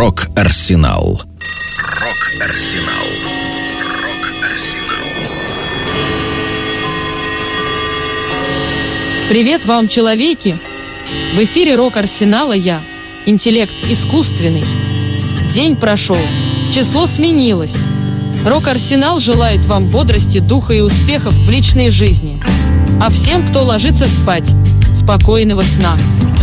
Рок-Арсенал. Рок-Арсенал. Рок-Арсенал. Привет вам, человеки! В эфире Рок-Арсенала я, интеллект искусственный. День прошел, число сменилось. Рок-Арсенал желает вам бодрости, духа и успехов в личной жизни. А всем, кто ложится спать, спокойного сна.